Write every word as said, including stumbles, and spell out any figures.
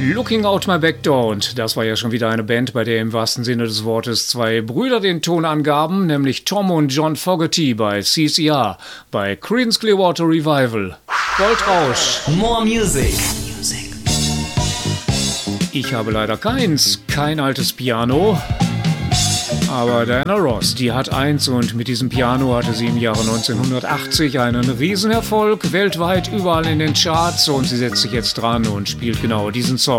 Looking Out My Back Door, und das war ja schon wieder eine Band, bei der im wahrsten Sinne des Wortes zwei Brüder den Ton angaben, nämlich Tom und John Fogerty bei C C R, bei Creedence Clearwater Revival. Goldrausch. More Music. Ich habe leider keins, kein altes Piano, aber Diana Ross, die hat eins, und mit diesem Piano hatte sie im Jahre neunzehnhundertachtzig einen Riesenerfolg, weltweit überall in den Charts, und sie setzt sich jetzt dran und spielt genau diesen Song.